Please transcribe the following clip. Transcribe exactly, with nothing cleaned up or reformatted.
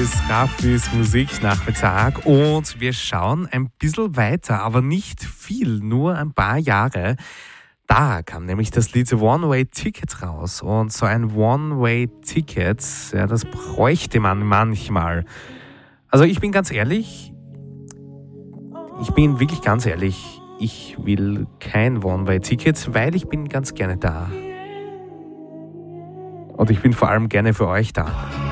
ist Raffis Musiknachmittag und wir schauen ein bisschen weiter, aber nicht viel, nur ein paar Jahre. Da kam nämlich das Lied One-Way-Ticket raus und so ein One-Way-Ticket, ja, das bräuchte man manchmal. Also ich bin ganz ehrlich, ich bin wirklich ganz ehrlich, ich will kein One-Way-Ticket, weil ich bin ganz gerne da. Und ich bin vor allem gerne für euch da.